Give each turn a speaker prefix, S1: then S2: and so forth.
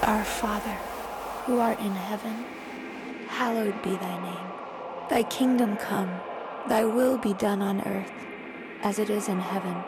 S1: Our Father, who art in heaven, hallowed be thy name. Thy kingdom come, thy will be done on earth, as it is in heaven.